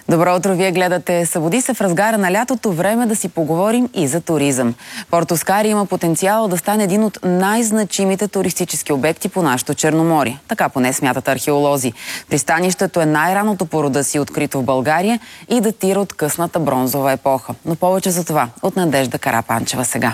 Добро утро, вие гледате Събуди се в разгара на лятото, време да си поговорим и за туризъм. Порто Скари има потенциал да стане един от най-значимите туристически обекти по нашето Черноморие. Така поне смятат археолози. Пристанището е най-раното по рода си открито в България и датира от късната бронзова епоха. Но повече за това от Надежда Карапанчева сега.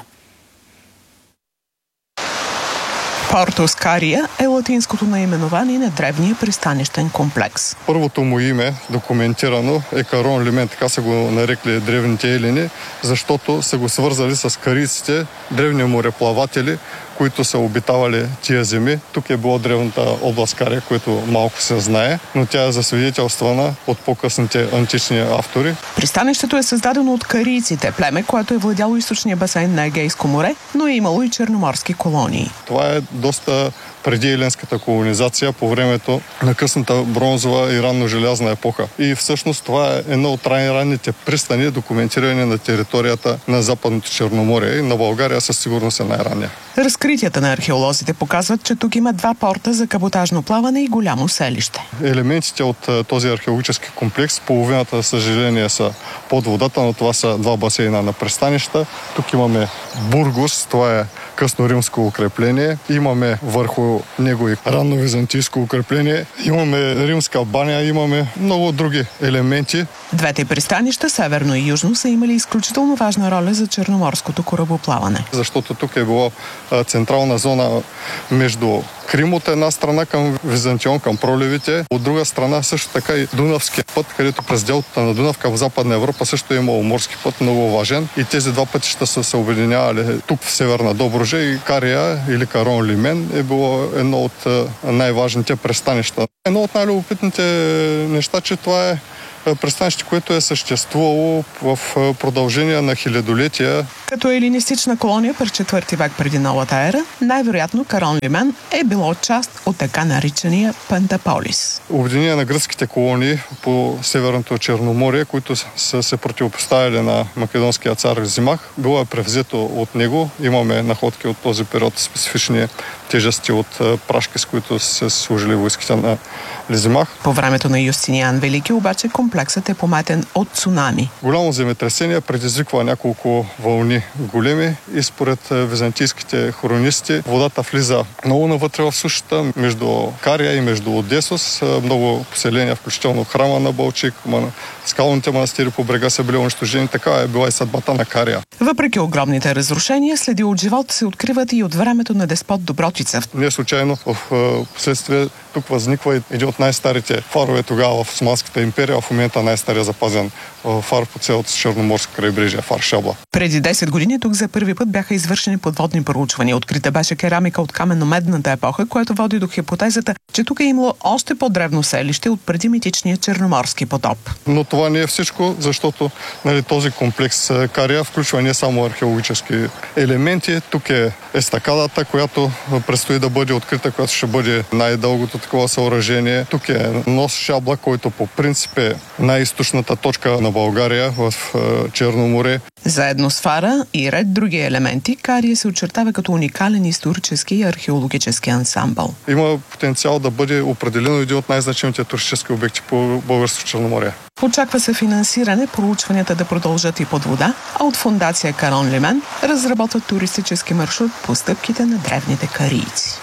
Порто Скария е латинското наименование на древния пристанищен комплекс. Първото му име, документирано, е Карон Лимен, така са го нарекли древните елини, защото са го свързали с карийците, древни мореплаватели, които са обитавали тия земи. Тук е било древната област Кария, което малко се знае, но тя е засвидетелствана от по-късните антични автори. Пристанището е създадено от карийците, племе, което е владяло източния басейн на Егейско море, но е имало и черноморски колонии. Това е доста преди еленската колонизация, по времето на късната бронзова и ранно-желязна епоха. И всъщност това е едно от ранните пристани, документирани на територията на Западното Черноморие. И на България със сигурност е най-ранния. Разкритията на археолозите показват, че тук има два порта за каботажно плаване и голямо селище. Елементите от този археологически комплекс, половината, за съжаление, са под водата, но това са два басейна на пристанища. Тук имаме Бургос, това е късно-римско укрепление. Имаме върху него и ранно-византийско укрепление. Имаме римска баня, имаме много други елементи. Двете пристанища, северно и южно, са имали изключително важна роля за черноморското корабоплаване. Защото тук е било централна зона между Крим от една страна към Византион, към проливите. От друга страна също така и Дунавския път, където през делтата на Дунав към Западна Европа също е имало морски път, много важен. И тези два пътища са се обединявали тук в Северна Добруджа и Кария или Карон Лимен е било едно от най-важните пристанища. Едно от най-любопитните неща, че това е пристанище, което е съществувало в продължение на хилядолетия. Като елинистична колония през 4 век преди новата ера, най-вероятно Карон Лимен е било част от така наричания Пентаполис. Обединение на гръцките колонии по Северното Черноморие, които са се противопоставили на македонския цар Лизимах, било е превзето от него. Имаме находки от този период, специфични тежести от прашки, с които са служили войските на Лизимах. По времето на Юстиниан Велики обаче комплексът е пометен от цунами. Голямо земетресение предизвиква няколко вълни големи и според византийските хронисти водата влиза много навътре в сушата, между Кария и между Одесос. Много поселения, включително храма на Балчик, скалните манастири по брега са били унищожени. Така е била и съдбата на Кария. Въпреки огромните разрушения, следи от живот се откриват и от времето на деспот Доброчица. Не случайно в последствие тук възниква един от най-старите фарове тогава в Османската империя, в момента най-стария запазен фар по цялото Черноморско крайбрежие, фар Шабла. Преди 10 години тук за първи път бяха извършени подводни проучвания. Открита беше керамика от каменно-медната епоха, което води до хипотезата, че тук е имало още по-древно селище от преди митичния Черноморски потоп. Но това не е всичко, защото този комплекс Кария включва не само археологически елементи. Тук е естакадата, която предстои да бъде открита, която ще бъде най-дългото такова съоръжение. Тук е нос Шабла, който по принцип е най-източната точка на България в Черно море. Заедно с фара и ред други елементи, Кария се очертава като уникален исторически и археологически ансамбъл. Има потенциал да бъде определено един от най-значимите туристически обекти по Българското Черноморие. Очаква се финансиране, проучванията да продължат и под вода, а от фондация Карон Лимен разработват туристически маршрут по стъпките на древните карийци.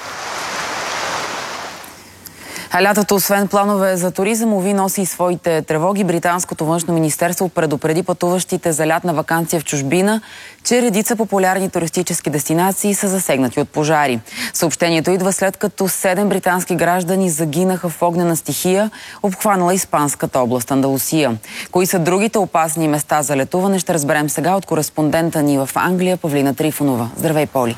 А лятото, освен планове за туризъм, уви носи и своите тревоги. Британското външно министерство предупреди пътуващите за лятна ваканция в чужбина, че редица популярни туристически дестинации са засегнати от пожари. Съобщението идва след като 7 британски граждани загинаха в огнена стихия, обхванала испанската област Андалусия. Кои са другите опасни места за летуване, ще разберем сега от кореспондента ни в Англия Павлина Трифонова. Здравей, Поли!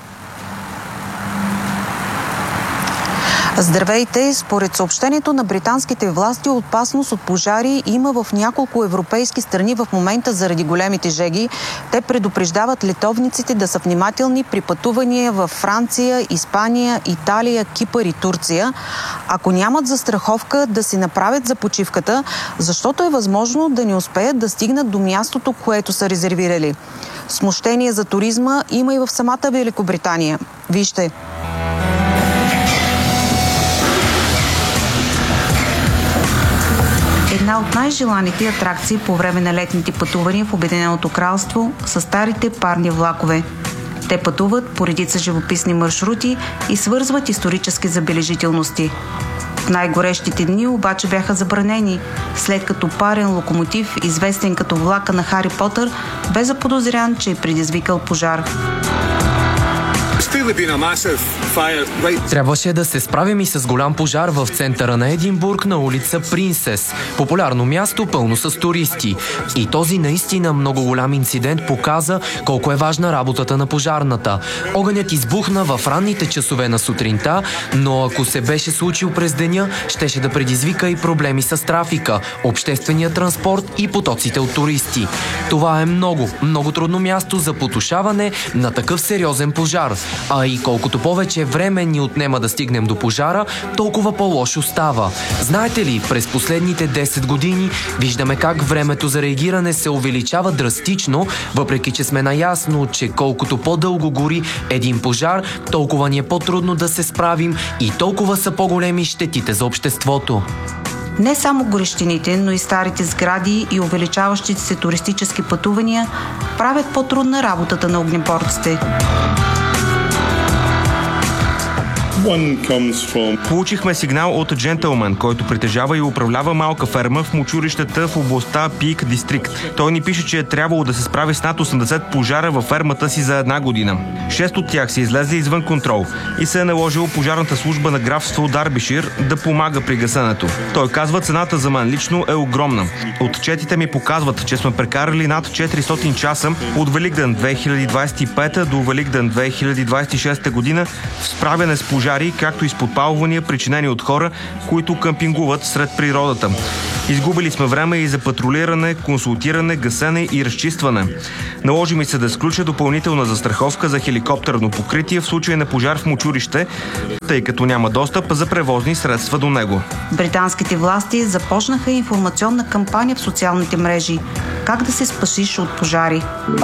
Здравейте! Според съобщението на британските власти, опасност от пожари има в няколко европейски страни в момента заради големите жеги. Те предупреждават летовниците да са внимателни при пътувания във Франция, Испания, Италия, Кипър и Турция. Ако нямат застраховка, да си направят за почивката, защото е възможно да не успеят да стигнат до мястото, което са резервирали. Смущение за туризма има и в самата Великобритания. Вижте! Една от най-желаните атракции по време на летните пътувания в Обединеното кралство са старите парни влакове. Те пътуват по редица живописни маршрути и свързват исторически забележителности. В най-горещите дни обаче бяха забранени, след като парен локомотив, известен като влака на Хари Потър, бе заподозрян, че е предизвикал пожар. Трябваше да се справим и с голям пожар в центъра на Единбург на улица Принсес. Популярно място, пълно с туристи. И този наистина много голям инцидент показа колко е важна работата на пожарната. Огънят избухна в ранните часове на сутринта, но ако се беше случил през деня, щеше да предизвика и проблеми с трафика, обществения транспорт и потоците от туристи. Това е много трудно място за потушаване на такъв сериозен пожар. А и колкото повече време ни отнема да стигнем до пожара, толкова по-лошо става. Знаете ли, през последните 10 години виждаме как времето за реагиране се увеличава драстично, въпреки че сме наясно, че колкото по-дълго гори един пожар, толкова ни е по-трудно да се справим и толкова са по-големи щетите за обществото. Не само горещините, но и старите сгради и увеличаващите се туристически пътувания правят по-трудна работата на огнеборците. Получихме сигнал от джентълмен, който притежава и управлява малка ферма в мочурищата в областта Пик Дистрикт. Той ни пише, че е трябвало да се справи с над 80 пожара във фермата си за една година. 6 от тях са излезли извън контрол и се е наложило пожарната служба на графство Дарбишир да помага при гасенето. Той казва, цената за мен лично е огромна. Отчетите ми показват, че сме прекарали над 400 часа от Великден 2025 до Великден 2026 година в справяне с пожари, както и с подпалвания, причинени от хора, които къмпингуват сред природата. Изгубили сме време и за патрулиране, консултиране, гасене и разчистване. Наложи ми се да сключа допълнителна застраховка за хеликоптерно покритие в случай на пожар в мочурище, тъй като няма достъп за превозни средства до него. Британските власти започнаха информационна кампания в социалните мрежи. Как да се спасиш от пожари?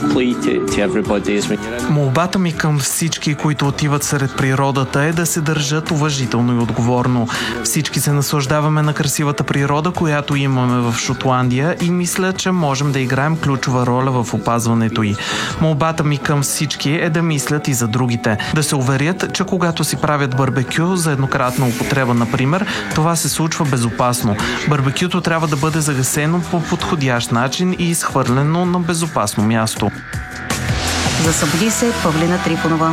Молбата ми към всички, които отиват сред природата, е да се държат уважително и отговорно. Всички се наслаждаваме на красивата природа, която имаме в Шотландия и мисля, че можем да играем ключова роля в опазването й. Молбата ми към всички е да мислят и за другите. Да се уверят, че когато си правят барбекю за еднократна употреба, например, това се случва безопасно. Барбекюто трябва да бъде загасено по подходящ начин и изхвърлено на безопасно място. За Събуди се Павлина Трифонова.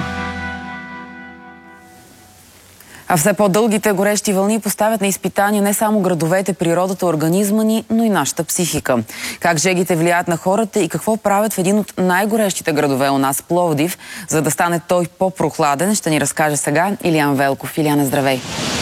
А все по-дългите горещи вълни поставят на изпитание не само градовете, природата, организма ни, но и нашата психика. Как жегите влияят на хората и какво правят в един от най-горещите градове у нас, Пловдив, за да стане той по-прохладен, ще ни разкаже сега Илиян Велков. Илияна, здравей!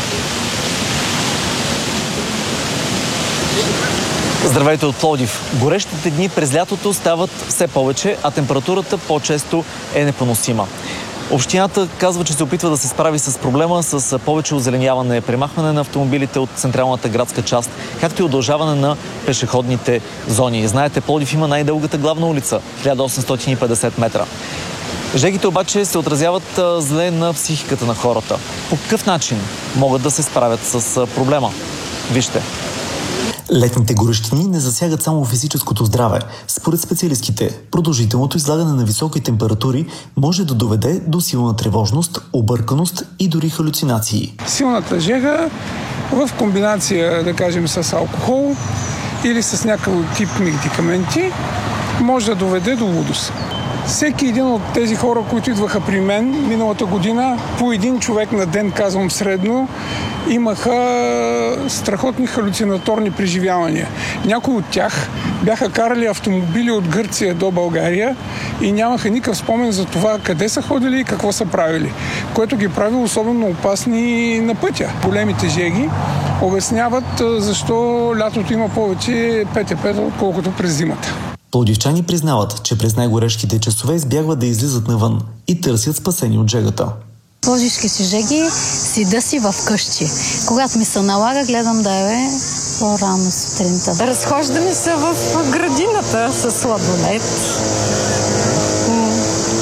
Здравейте от Пловдив. Горещите дни през лятото стават все повече, а температурата по-често е непоносима. Общината казва, че се опитва да се справи с проблема с повече озеленяване, премахване на автомобилите от централната градска част, както и удължаване на пешеходните зони. Знаете, Пловдив има най-дългата главна улица – 1850 метра. Жегите обаче се отразяват зле на психиката на хората. По какъв начин могат да се справят с проблема? Вижте. Летните горещини не засягат само физическото здраве. Според специалистите, продължителното излагане на високи температури може да доведе до силна тревожност, обърканост и дори халюцинации. Силната жега в комбинация, да кажем, с алкохол или с някакъв тип медикаменти може да доведе до лудост. Всеки един от тези хора, които идваха при мен миналата година, по един човек на ден, казвам средно, имаха страхотни халюцинаторни преживявания. Някои от тях бяха карали автомобили от Гърция до България и нямаха никакъв спомен за това къде са ходили и какво са правили, което ги прави особено опасни на пътя. Големите жеги обясняват защо лятото има повече ПТП, отколкото през зимата. Пловдивчани признават, че през най-горещите часове избягват да излизат навън и търсят спасение от жегата. Пловдивски си жеги, седа си в къщи. Когато ми се налага, гледам да е по-рано сутринта. Разхождаме се в градината с сладолед.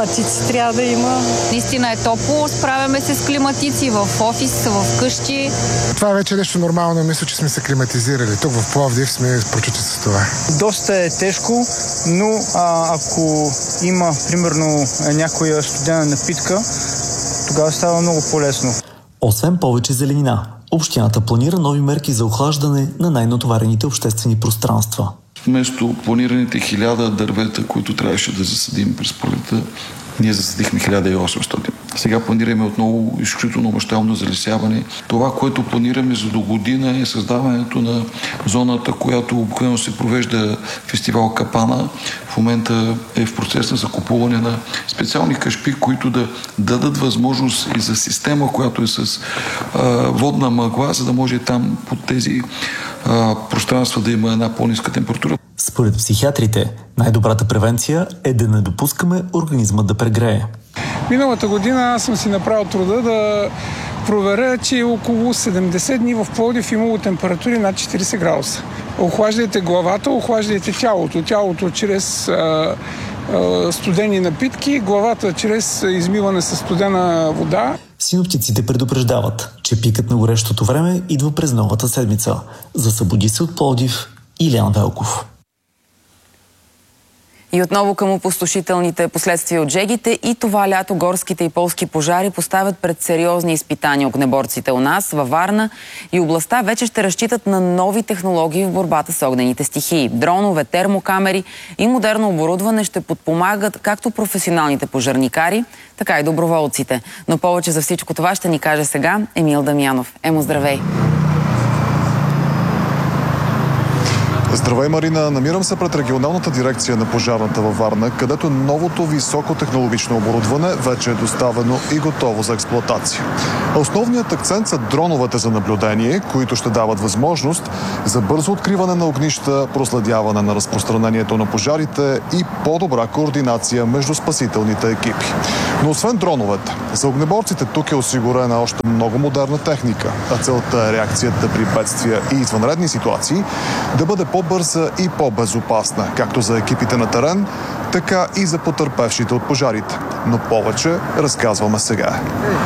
климатици трябва да има. Наистина е топло, справяме се с климатици в офис, в къщи. Това е вече нещо нормално, мисля, че сме се климатизирали. Тук в Пловдив сме прочути с това. Доста е тежко, но ако има, примерно, някоя студена напитка, тогава става много по-лесно. Освен повече зеленина, общината планира нови мерки за охлаждане на най-натоварените обществени пространства. Вместо планираните 1000 дървета, които трябваше да засадим през пролета, ние засадихме 1800. Сега планираме отново изключително мащабно залесяване. Това, което планираме за до година е създаването на зоната, която обикновено се провежда фестивал Капана. В момента е в процес на закупуване на специални кашпи, които да дадат възможност и за система, която е с водна мъгла, за да може там под тези пространства да има една по-ниска температура. Според психиатрите, най-добрата превенция е да не допускаме организма да прегрее. Миналата година аз съм си направил труда да проверя, че около 70 дни в Пловдив имало температури над 40 градуса. Охлаждайте главата, охлаждайте тялото. Тялото чрез студени напитки, главата чрез измиване със студена вода. Синоптиците предупреждават, че пикът на горещото време идва през новата седмица. За Събуди се от Пловдив, Илиян Велков. И отново към опустошителните последствия от жегите. И това лято горските и полски пожари поставят пред сериозни изпитания огнеборците у нас, във Варна и областта вече ще разчитат на нови технологии в борбата с огнените стихии. Дронове, термокамери и модерно оборудване ще подпомагат както професионалните пожарникари, така и доброволците. Но повече за всичко това ще ни каже сега Емил Дамянов. Емо, здравей! Здравей, Марина! Намирам се пред регионалната дирекция на пожарната във Варна, където новото високотехнологично оборудване вече е доставено и готово за експлоатация. Основният акцент са дроновете за наблюдение, които ще дават възможност за бързо откриване на огнища, проследяване на разпространението на пожарите и по-добра координация между спасителните екипи. Но освен дроновете, за огнеборците тук е осигурена още много модерна техника, а целта е реакцията при бедствия и извънредни ситуации да бъде по-бърза и по-безопасна, както за екипите на терен, така и за потърпевшите от пожарите. Но повече разказваме сега.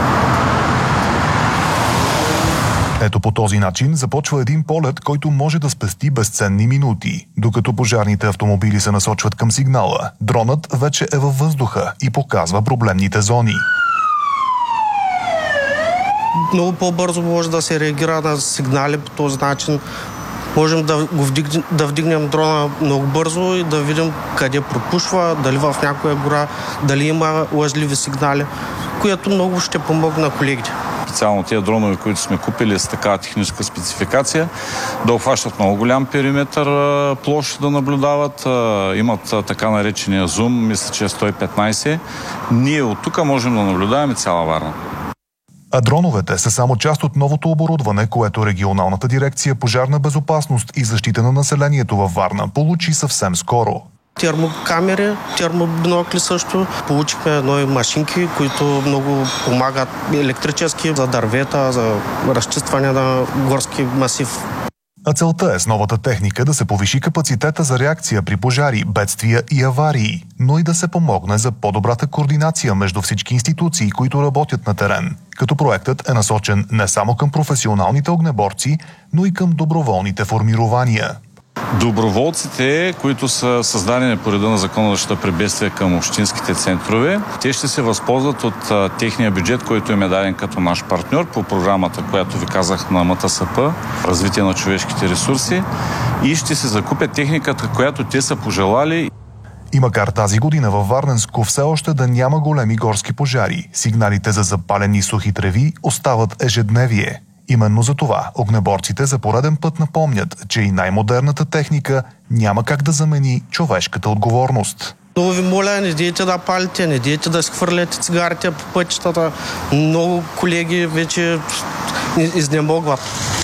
Ето по този начин започва един полет, който може да спести безценни минути. Докато пожарните автомобили се насочват към сигнала, дронът вече е във въздуха и показва проблемните зони. Много по-бързо може да се реагира на сигнали по този начин. Можем да вдигнем дрона много бързо и да видим къде пропушва, дали в някоя гора, дали има лъжливи сигнали, което много ще помогне на колегите. Специално тези дронове, които сме купили с такава техническа спецификация, да обхващат много голям периметър площ да наблюдават. Имат така наречения зум, мисля, че е 115. Ние от тук можем да наблюдаваме цяла Варна. А дроновете са само част от новото оборудване, което регионалната дирекция пожарна безопасност и защита на населението във Варна получи съвсем скоро. Термокамери, термобинокли също. Получихме нови машинки, които много помагат електрически за дървета, за разчистване на горски масив. А целта е с новата техника да се повиши капацитета за реакция при пожари, бедствия и аварии, но и да се помогне за по-добрата координация между всички институции, които работят на терен. Като проектът е насочен не само към професионалните огнеборци, но и към доброволните формирования. Доброволците, които са създадени по реда на Закона за защита при бедствия към общинските центрове, те ще се възползват от техния бюджет, който им е даден като наш партньор по програмата, която ви казах на МТСП, развитие на човешките ресурси, и ще се закупят техниката, която те са пожелали. И макар тази година във Варненско все още да няма големи горски пожари, сигналите за запалени сухи треви остават ежедневие. Именно за това огнеборците за пореден път напомнят, че и най-модерната техника няма как да замени човешката отговорност. Много ви моля, не дейте да палите, не дейте да схвърляте цигарите по пътищата. Много колеги вече изнемогват.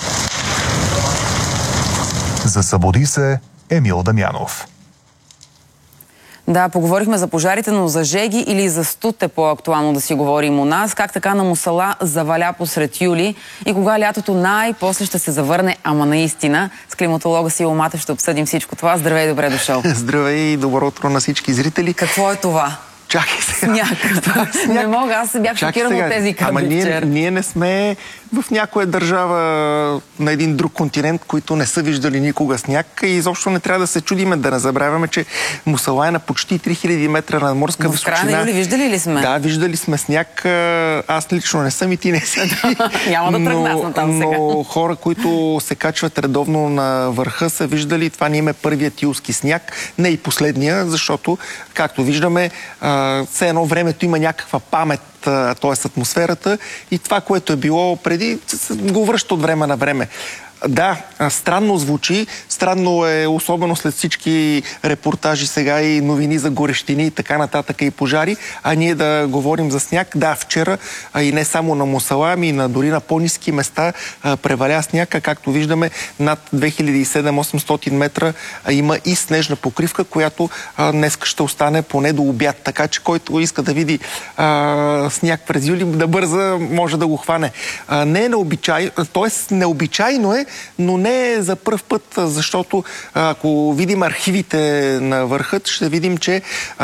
За Събуди се, Емил Дамянов. Да, поговорихме за пожарите, но за жеги или за студ е по-актуално да си говорим у нас. Как така на Мусала заваля посред юли и кога лятото най-после ще се завърне, ама наистина. С климатолога Сило Матев ще обсъдим всичко това. Здравей, добре дошъл. Здравей и добро утро на всички зрители. Какво е това? Чакай сега. Сняг. Не мога, аз бях шокирана от тези кадри вчера. Ние не сме в някоя държава на един друг континент, които не са виждали никога сняг и изобщо не трябва да се чудиме, да не забравяме, че Мусала е на почти 3000 метра надморска височина. В края на юли виждали ли сме? Да, виждали сме сняг. Аз лично не съм и ти не си. Няма да тръгна аз натам сега. Но хора, които се качват редовно на върха, са виждали. Това ни е първият юлски сняг. Не и последния, защото, както виждаме, все едно времето има някаква памет, т.е. атмосферата и това, което е било преди, го връща от време на време. Да, странно звучи, странно е, особено след всички репортажи сега и новини за горещини и така нататък и пожари, а ние да говорим за сняг. Да, вчера и не само на Мусала, ами дори на по-ниски места преваля сняг, а както виждаме над 2700-800 метра има и снежна покривка, която днес ще остане поне до обяд. Така че който иска да види сняг през юли, да бърза, може да го хване. Не е необичайно, т.е. необичайно е, но не е за пръв път, защото ако видим архивите на върхът, ще видим, че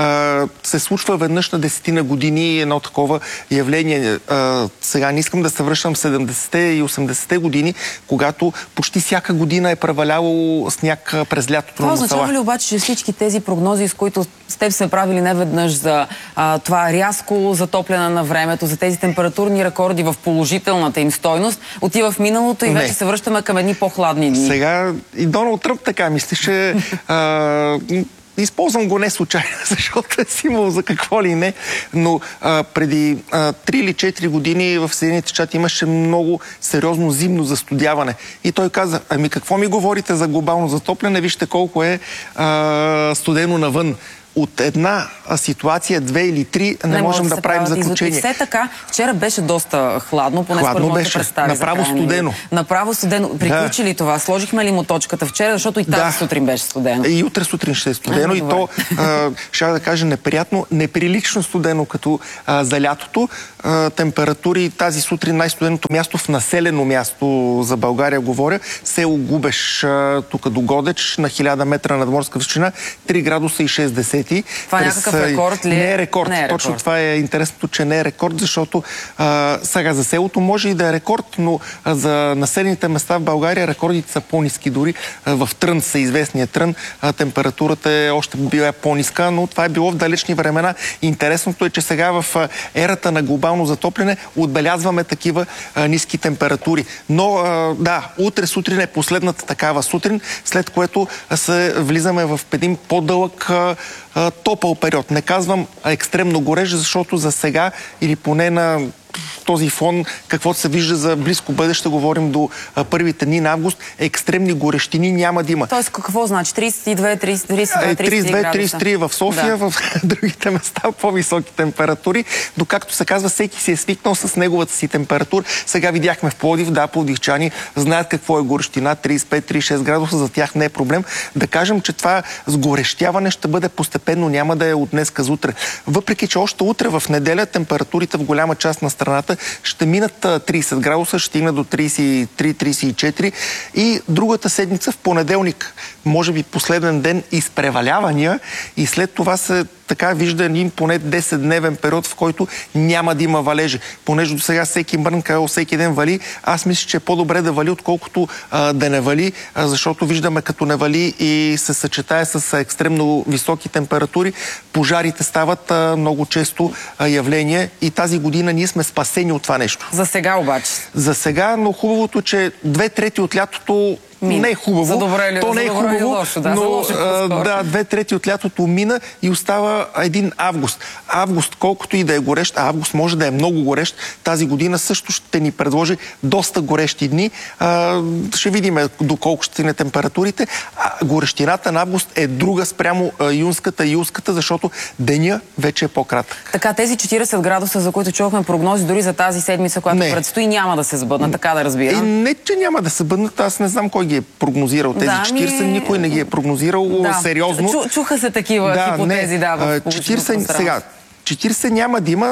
се случва веднъж на 10 години едно такова явление. Сега не искам да се връщам 70-те и 80-те години, когато почти всяка година е преваляло сняг през лятото на Мусала. Това означава ли обаче, че всички тези прогнози, с които с теб сме правили неведнъж за това рязко затопляне на времето, за тези температурни рекорди в положителната им стойност, отива в миналото и вече се връщаме към едни по-хладни дни? Сега и Доналд Тръмп така мислеше. Използвам го не случайно, защото е символ за какво ли не, но преди 3 или 4 години в Съединените щати имаше много сериозно зимно застудяване. И той каза, ами какво ми говорите за глобално затопляне, вижте колко е студено навън. От една ситуация, 2 или 3, не можем да правим заключение. Все така, вчера беше доста хладно, поне според моите представи. Направо студено. Направо студено. Приключи ли това? Сложихме ли му точката вчера, защото и тази сутрин беше студено? И утре сутрин ще е студено и то, ще да кажа, неприятно, неприлично студено като за лятото. Температури тази сутрин най-студеното място в населено място за България говоря, село Губеш, тук до Годеч, на 1000 метра надморска височина, 3 градуса и 6 десети. Това е някакъв рекорд ли? Не е рекорд. Точно това е интересното, че не е рекорд, защото сега за селото може и да е рекорд, но за населените места в България рекордите са по-ниски. Дори в Трън са известния Трън. Температурата е още била по-ниска, но това е било в далечни времена. Интересното е, че сега в ерата на глобално затопляне отбелязваме такива ниски температури. Но да, утре сутрин е последната такава сутрин, след което се влизаме в един по-дълъг топъл период. Не казвам екстремно горещ, защото за сега или поне на този фон, каквото се вижда за близко бъдеще, говорим до първите дни на август, екстремни горещини няма да има. Тоест какво значи? 32, 33 в София, в другите места по-високи температури, докато се казва, всеки си е свикнал с неговата си температура. Сега видяхме в Пловдив, да, пловдивчани знаят какво е горещина, 35-36 градуса, за тях не е проблем. Да кажем, че това сгорещяване ще бъде постепенно, няма да е от днеска за утре. Въпреки, че още утре в неделя температурите в голяма част на страната ще минат 30 градуса, ще стигнат до 33-34 и другата седмица в понеделник, може би последен ден изпревалявания и след това се така вижда един поне 10-дневен период, в който няма да има валежи. Понеже до сега всеки мрънка, всеки ден вали, аз мисля, че е по-добре да вали, отколкото да не вали, защото виждаме като не вали и се съчетае с екстремно високи температури, пожарите стават много често явление и тази година ние сме спасени от това нещо. За сега обаче? За сега, но хубавото, че 2/3 от лятото не е хубаво. За добре ли? То не е хубаво, лошо, да, но да, 2/3 от лятото мина и остава един август. Август, колкото и да е горещ, август може да е много горещ. Тази година също ще ни предложи доста горещи дни. Ще видим доколко ще стигне температурите. Горещината на август е друга спрямо юнската и юлската, защото деня вече е по-кратък. Така, тези 40 градуса, за които чувахме прогнози дори за тази седмица, която предстои, няма да се сбъднат, така да разбирам. Не, че няма да се сбъднат. Аз не знам кой ги е прогнозирал тези 40, никой не ги е прогнозирал сериозно. Чуха се такива хипотези, в публичното пространство. 40 няма да има, но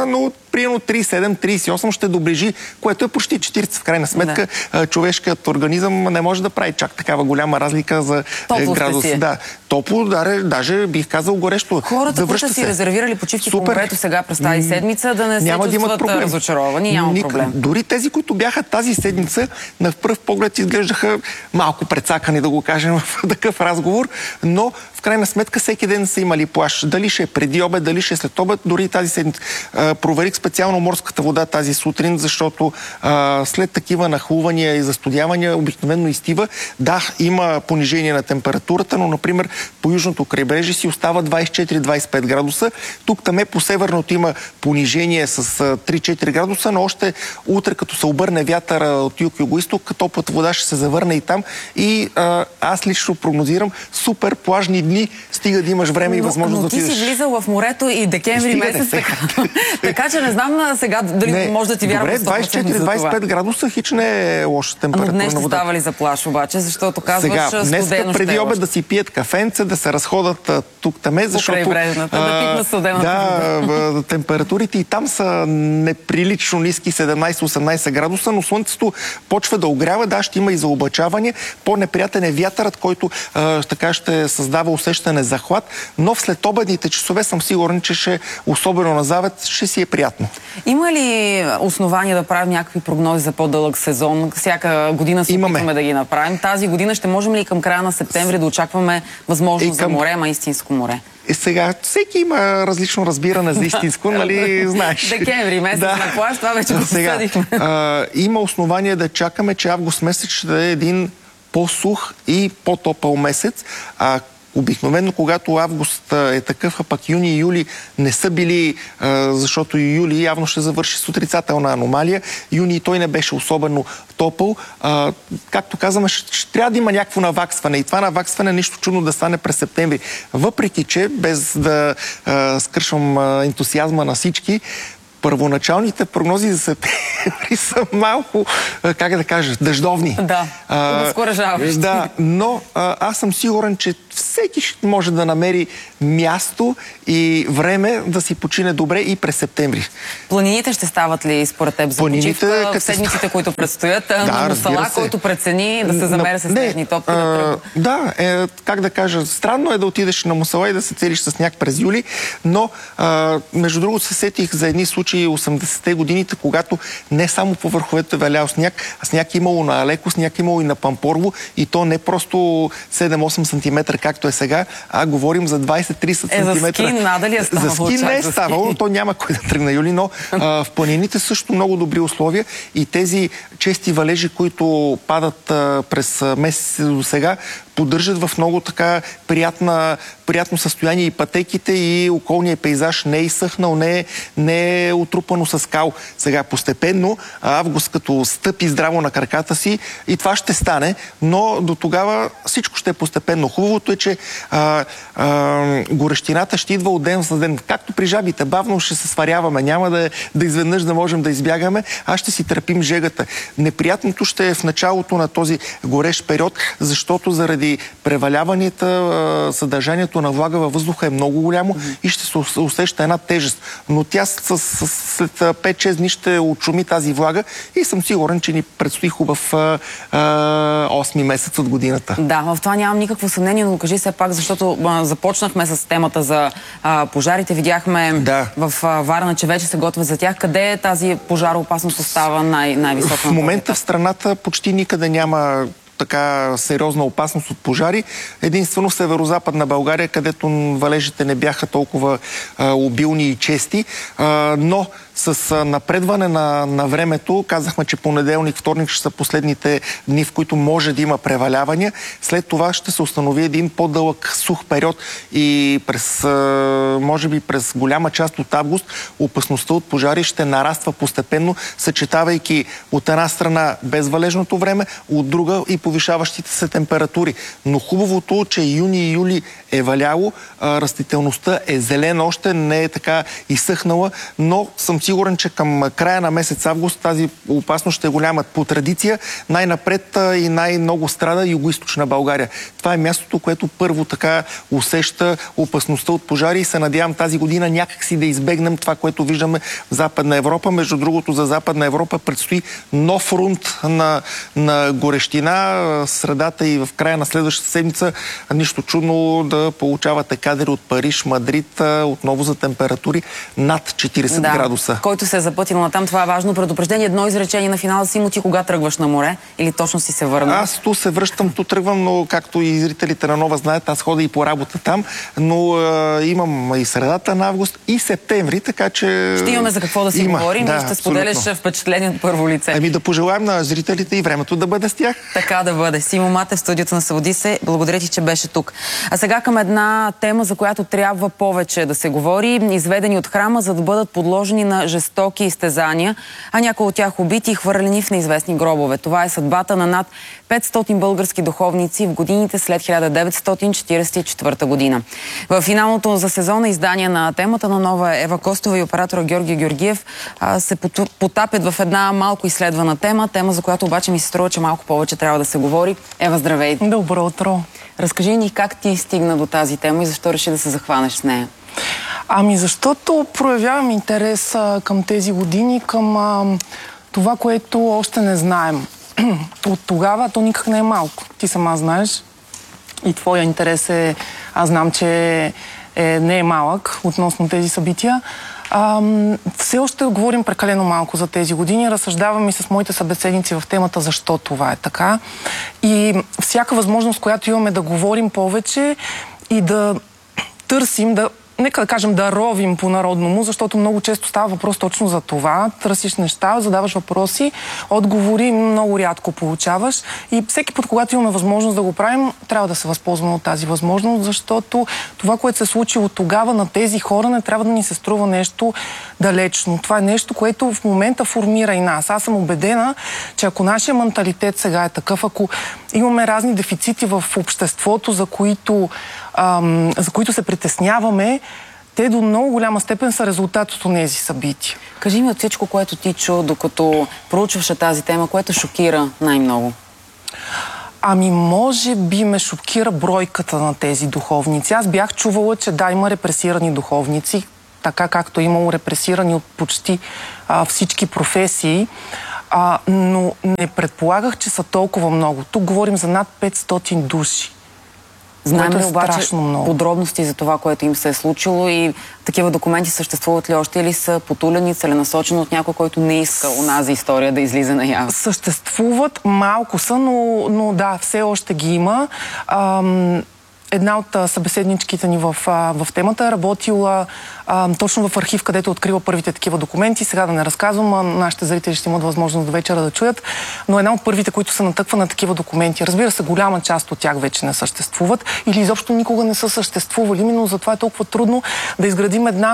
примерно 37-38 ще доближи, което е почти 40. В крайна сметка човешкият организъм не може да прави чак такава голяма разлика за градус. Да, топло, даже бих казал горещо. Хората, които си резервирали почивки по морето сега през тази седмица, да не се чувстват разочаровани, няма проблем. Дори тези, които бяха тази седмица, на пръв поглед изглеждаха малко прецакани, да го кажем, в такъв разговор, но в крайна сметка всеки ден са имали плаж. Дали ще е преди обед, дали ще е след обед, дори тази седмица. Проверих специално морската вода тази сутрин, защото след такива нахлувания и застудявания обикновено изтива. Да, има понижение на температурата, но, например, по южното крайбрежие си остава 24-25 градуса. Тук там по северното има понижение с 3-4 градуса, но още утре, като се обърне вятъра от юг-юго-исток, топлата вода ще се завърне и там. И аз лично прогнозирам супер плажни дни, стига да имаш време и възможност да отидеш. Но ти си влизал в морето и декември месец, така че не знам сега дали може да ти вярвам. Добре, 24-25 градуса хич не е лоша температура. Но днес ще става ли за плаж обаче, защото казваш студено ще е. Днес преди обед да си пият кафенце, да се разходят тук-таме, защото температурите и там са неприлично ниски, 17-18 градуса, но слънцето почва да огрява, да, ще има и заобачаване, по-неприятен е вятърът, който така ще създава усещане за хлад, но в следобедните часове съм сигурен, че ще, особено на завет, ще си е приятно. Има ли основания да правим някакви прогнози за по-дълъг сезон? Всяка година се опитваме да ги направим. Тази година ще можем ли към края на септември да очакваме възможност за море, ама истинско море? Сега, всеки има различно разбиране за истинско, нали, знаеш. Декември месец на плаж, това вече го съдихме. Има основания да чакаме, че август месец ще е един по-сух и по-топъл месец. Обикновено, когато август е такъв, а пък юни и юли не са били, защото и юли явно ще завърши с отрицателна аномалия. Юни той не беше особено топъл. Както казваме, ще трябва да има някакво наваксване. И това наваксване нищо чудно да стане през септември. Въпреки че, без да скършвам ентусиазма на всички, първоначалните прогнози за септември са малко, как да кажа, дъждовни. Да, обезкуражаващи. Да, но аз съм сигурен, че всеки ще може да намери място и време да си почине добре и през септември. Планините ще стават ли според теб за почивка в седмиците, които предстоят? Мусала, който прецени да се замеря с снежни топки? Да, как да кажа, странно е да отидеш на Мусала и да се целиш с сняг през юли, но между другото се сетих за едни случаи 80-те годините, когато не само по върховете валял сняг, а сняг имало на Алеко, сняг имало и на Пампорово, и то не просто 7-8 см, както е сега, а говорим за 20-30 см. За скин надали е ставало. За скин не е ставало, но то няма кой да тръгне, Юли, но в планините също много добри условия и тези чести валежи, които падат през месеците до сега, поддържат в много така приятно състояние и пътеките, и околния пейзаж не е изсъхнал, не е отрупано с скал. Сега постепенно август, като стъпи здраво на краката си, и това ще стане, но до тогава всичко ще е постепенно. Хубавото е, че горещината ще идва от ден за ден. Както при жабите, бавно ще се сваряваме. Няма да изведнъж да можем да избягаме, а ще си търпим жегата. Неприятното ще е в началото на този горещ период, защото заради преваляванията, съдържанието на влага във въздуха е много голямо и ще се усеща една тежест. Но тя след 5-6 дни ще отшуми тази влага и съм сигурен, че ни предстои хубав 8 месец от годината. Да, в това нямам никакво съмнение, но кажи все пак, защото започнахме с темата за пожарите. Видяхме в Варна, че вече се готвят за тях. Къде е тази пожароопасност остава най-висока? В момента в страната почти никъде няма така сериозна опасност от пожари. Единствено в северо-западна България, където валежите не бяха толкова обилни и чести, но с напредване на времето, казахме, че понеделник, вторник ще са последните дни, в които може да има превалявания. След това ще се установи един по-дълъг сух период и може би през голяма част от август опасността от пожари ще нараства постепенно, съчетавайки от една страна безвалежното време, от друга и повишаващите се температури. Но хубавото, че юни и юли е валяло, растителността е зелена още, не е така изсъхнала, но съм сигурен, че към края на месец август тази опасност ще е голяма. По традиция най-напред и най-много страда Югоизточна България. Това е мястото, което първо така усеща опасността от пожари и се надявам тази година някакси да избегнем това, което виждаме в Западна Европа. Между другото, за Западна Европа предстои нов рунд на горещина. Средата и в края на следващата седмица нищо чудно да получавате кадри от Париж, Мадрид, отново за температури над 40 градуса. Който се е запътил натам, това е важно. Предупреждение, едно изречение на финала. Симо, ти кога тръгваш на море? Или точно си се върна? Аз ту се връщам, ту тръгвам, но както и зрителите на Нова знаят, аз ходя и по работа там, но имам и средата на август и септември, така че... Ще имаме за какво да си говорим и ще споделяш впечатление от първо лице. Ами да пожелаем на зрителите и времето да бъде с тях. Така да бъде. Симо Матев в студиото на Събуди се. Благодаря ти, че беше тук. А сега към една тема, за която трябва повече да се говори. Изведени от храма, за да бъдат подложени на жестоки изтезания, а някои от тях убити и хвърлени в неизвестни гробове. Това е съдбата на над 500 български духовници в годините след 1944 година. В финалното за сезона издание на темата на Нова Ева Костова и оператора Георги Георгиев се потапят в една малко изследвана тема, за която обаче ми се струва, че малко повече трябва да се говори. Ева, здравей! Добро утро! Разкажи ни как ти стигна до тази тема и защо реши да се захванеш с нея? Ами защото проявявам интерес към тези години, към това, което още не знаем. От тогава то никак не е малко. Ти сама знаеш и твоя интерес аз знам, че не е малък относно тези събития. Все още говорим прекалено малко за тези години. Разсъждавам и с моите събеседници в темата защо това е така. И всяка възможност, която имаме да говорим повече и да търсим, нека да кажем, да ровим по-народному, защото много често става въпрос точно за това. Търсиш неща, задаваш въпроси, отговори много рядко получаваш и всеки път, когато имаме възможност да го правим, трябва да се възползваме от тази възможност, защото това, което се е случило тогава на тези хора, не трябва да ни се струва нещо далечно. Това е нещо, което в момента формира и нас. Аз съм убедена, че ако нашия менталитет сега е такъв, ако имаме разни дефицити в обществото, за които се притесняваме, те до много голяма степен са резултат от тези събития. Кажи ми от всичко, което ти чу, докато проучваше тази тема, което шокира най-много? Ами може би ме шокира бройката на тези духовници. Аз бях чувала, че има репресирани духовници, така както е имало репресирани от почти всички професии, но не предполагах, че са толкова много. Тук говорим за над 500 души. Знаем ли обаче подробности за това, което им се е случило и такива документи съществуват ли още или са потулени целенасочено от някой, който не иска онази история да излиза наяве? Съществуват, малко са, но да, все още ги има. Една от събеседничките ни в темата е работила точно в архив, където открива първите такива документи. Сега да не разказвам, нашите зрители ще имат възможност до вечера да чуят, но една от първите, които се натъква на такива документи. Разбира се, голяма част от тях вече не съществуват или изобщо никога не са съществували. Именно затова е толкова трудно да изградим една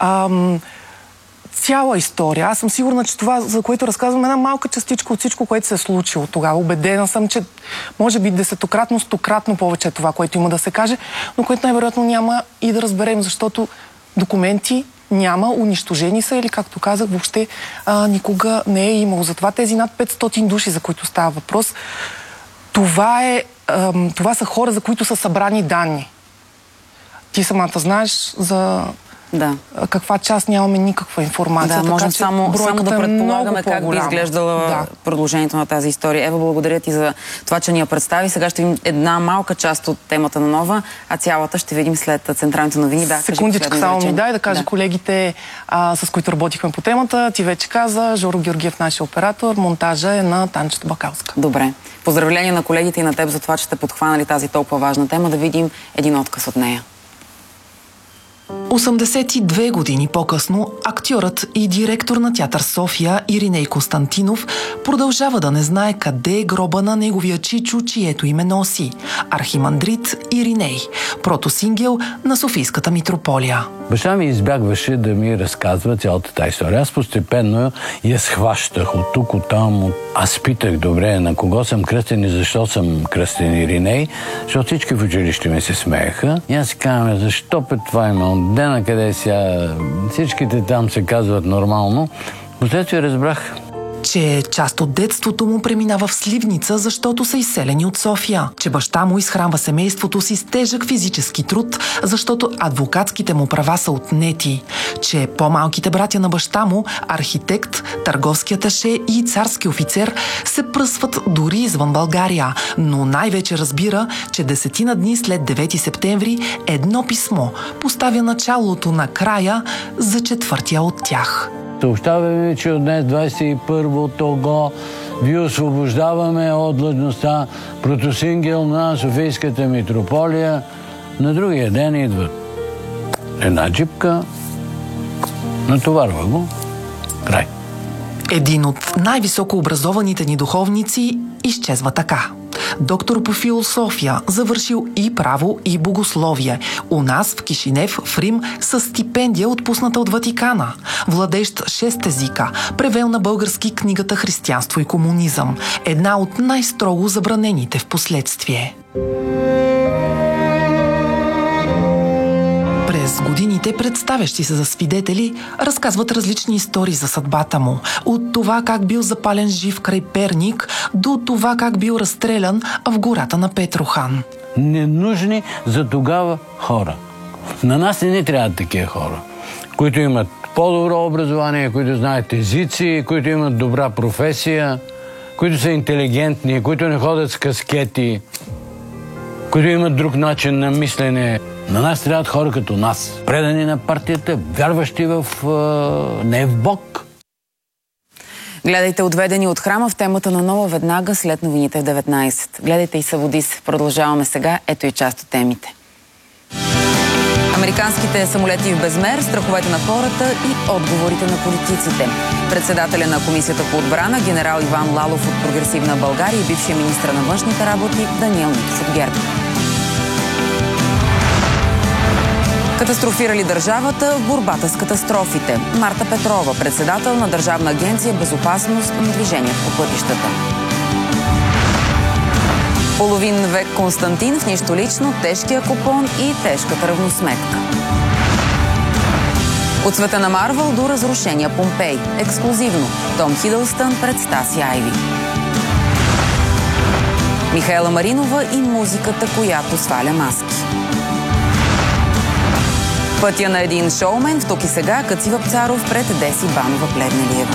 цяла история. Аз съм сигурна, че това, за което разказвам, една малка частичка от всичко, което се е случило тогава. Убедена съм, че може би десетократно, стократно повече е това, което има да се каже, но което най-вероятно няма и да разберем, защото документи няма, унищожени са или, както казах, въобще никога не е имало. Затова тези над 500 души, за които става въпрос, това са хора, за които са събрани данни. Ти самата знаеш за каква част нямаме никаква информация. Да, можем само да предполагаме как би изглеждала продължението на тази история. Ева, благодаря ти за това, че ни я представи. Сега ще видим една малка част от темата на Нова, а цялата ще видим след централните новини. Секундичка само ми дай да кажа колегите, с които работихме по темата. Ти вече каза, Жоро Георгиев, нашия оператор, монтажа е на Танчета Бакалска. Добре. Поздравления на колегите и на теб за това, че сте подхванали тази толкова важна тема. Да видим един откъс от нея. 82 години по-късно актьорът и директор на театър София Ириней Константинов продължава да не знае къде е гроба на неговия чичо, чието име носи – архимандрит Ириней, протосингел на Софийската митрополия. Баща ми избягваше да ми разказва цялата тази история. Аз постепенно я схващах от тук, от там. Аз питах, добре, на кого съм кръстен и защо съм кръстен Ириней, защото всички в училище ми се смееха. И аз си казвам, защо път това има? От дена къде сега всичките там се казват нормално. Последствие разбрах, че част от детството му преминава в Сливница, защото са изселени от София. Че баща му изхранва семейството си с тежък физически труд, защото адвокатските му права са отнети. Че по-малките братя на баща му, архитект, търговски аташе и царски офицер, се пръсват дори извън България. Но най-вече разбира, че 10 дни след 9 септември едно писмо поставя началото на края за четвъртия от тях. Съобщаваме, че от днес 21-го ви освобождаваме от длъжността протосингел на Софийската митрополия. На другия ден идват една джипка, натоварва го, край. Един от най-високо образованите ни духовници изчезва така. Доктор по философия, завършил и право, и богословие. У нас в Кишинев, в Рим, с стипендия отпусната от Ватикана. Владещ 6 езика, превел на български книгата «Християнство и комунизъм». Една от най-строго забранените в последствие. През годините представящи се за свидетели разказват различни истории за съдбата му. От това как бил запален жив край Перник до това как бил разстрелян в гората на Петрохан. Ненужни за тогава хора. На нас не ни трябват такива хора, които имат по-добро образование, които знаят езици, които имат добра професия, които са интелигентни, които не ходят с каскети, които имат друг начин на мислене. На нас трябват хора като нас, предани на партията, вярващи не в Бог. Гледайте отведени от храма в темата на Нова веднага след новините в 19. Гледайте и Саводис. Продължаваме сега. Ето и част от темите. Американските самолети в безмер, страховете на хората и отговорите на политиците. Председателя на Комисията по отбрана, генерал Иван Лалов от Прогресивна България и бившия министър на външните работи Даниел Митов от ГЕРБ. Катастрофирали държавата в борбата с катастрофите. Марта Петрова, председател на Държавна агенция безопасност на движението по пътищата. Половин век Константин в нищо лично, тежкия купон и тежката равносметка. От света на Марвел до разрушения Помпей. Ексклузивно. Том Хидълстън пред Стаси Айви. Михаела Маринова и музиката, която сваля маски. Пътя на един шоумен в Тук и сега Къци Вапцаров пред Деси Банова-Плевнелиева.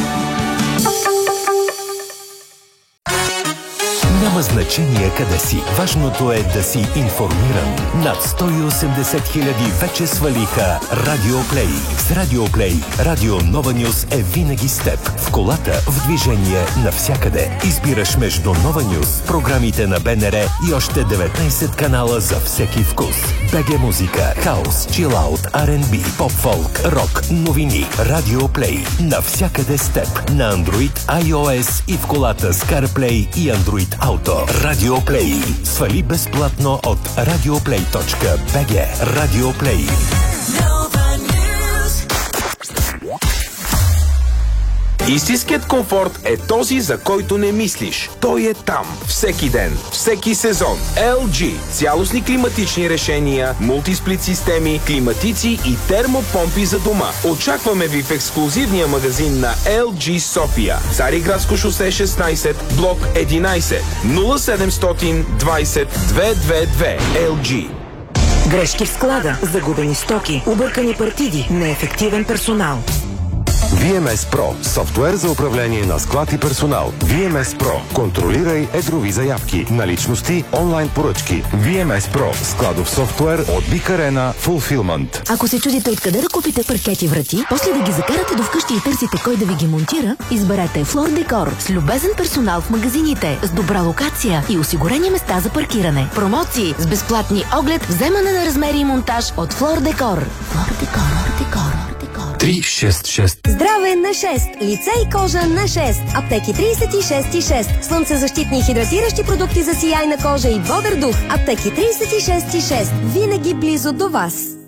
Няма значение къде си. Важното е да си информиран. Над 180 хиляди вече свалиха Радиоплей. С Радиоплей Радио Нова Нюс е винаги с теб. В колата, в движение, навсякъде. Избираш между Нова Нюс, програмите на БНР и още 19 канала за всеки вкус. БГ музика, хаос, чилаут, R&B, поп-фолк, рок, новини. Радиоплей. Навсякъде с теб. На Android, iOS и в колата с CarPlay и Android Auto. Радиоплей. Свали безплатно от radioplay.bg. Радиоплей. Истинският комфорт е този, за който не мислиш. Той е там. Всеки ден, всеки сезон. LG. Цялостни климатични решения, мултисплит системи, климатици и термопомпи за дома. Очакваме ви в ексклузивния магазин на LG София. Цариградско шосе 16, блок 11, 0700 20 222. LG. Грешки в склада, загубени стоки, объркани партиди, неефективен персонал. VMS Pro – софтуер за управление на склад и персонал. VMS Pro – контролирай едрови заявки, наличности, онлайн поръчки. VMS Pro – складов софтуер от Big Arena Fulfillment. Ако се чудите откъде да купите паркети врати, после да ги закарате до вкъщи и търсите кой да ви ги монтира, изберете Floor Decor с любезен персонал в магазините, с добра локация и осигурени места за паркиране. Промоции с безплатни оглед, вземане на размери и монтаж от Floor Decor. Floor Decor. 366. Здраве на 6. Лице и кожа на 6. Аптеки 36,6. Слънцезащитни и хидратиращи продукти за сияйна кожа и бодър дух. Аптеки 36,6. Винаги близо до вас.